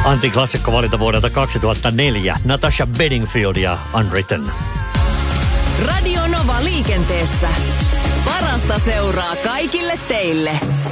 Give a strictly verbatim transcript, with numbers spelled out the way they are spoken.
Antiklassikkovalinta vuodelta kaksituhattaneljä. Natasha Bedingfield ja Unwritten. Radio Nova liikenteessä. Parasta seuraa kaikille teille.